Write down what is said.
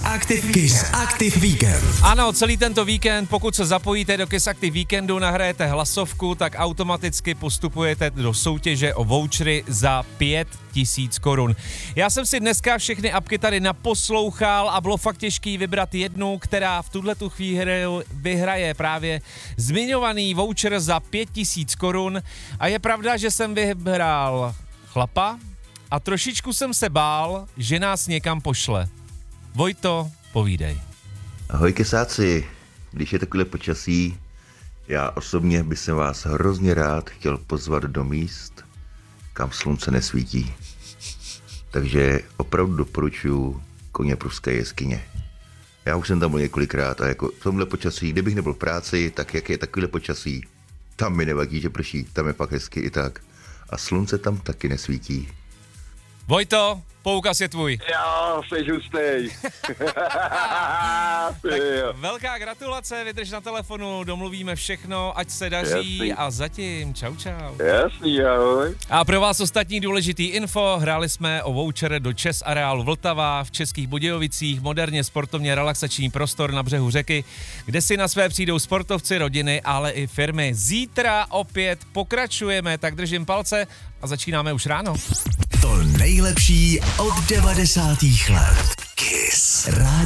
Kiss Active Weekend. Ano, celý tento víkend, pokud se zapojíte do Kiss Active Weekendu, nahrajete hlasovku, tak automaticky postupujete do soutěže o vouchery za 5000 korun. Já jsem si dneska všechny apky tady naposlouchal a bylo fakt těžký vybrat jednu, která v tuhletu chvíli vyhraje právě zmiňovaný voucher za 5000 korun. A je pravda, že jsem vybral chlapa a trošičku jsem se bál, že nás někam pošle. Vojto, povídej. Ahoj kesáci, když je takové počasí, já osobně bych se vás hrozně rád chtěl pozvat do míst, kam slunce nesvítí. Takže opravdu doporučuji Koněpruské jeskyně. Já už jsem tam byl několikrát a jako v tomhle počasí, kdybych nebyl v práci, tak jak je takové počasí, tam mi nevadí, že prší, tam je pak hezky i tak. A slunce tam taky nesvítí. Vojto, poukaz je tvůj. Jo, jsi hustej. Tak velká gratulace, vydrž na telefonu, domluvíme všechno, ať se daří. Jasný. A zatím čau. Jasný, ahoj. A pro vás ostatní důležitý info, hráli jsme o voucher do ČEZ areálu Vltava v Českých Budějovicích, moderně sportovně relaxační prostor na břehu řeky, kde si na své přijdou sportovci, rodiny, ale i firmy. Zítra opět pokračujeme, tak držím palce a začínáme už ráno. To nejlepší od 90. let. Kiss. Rádio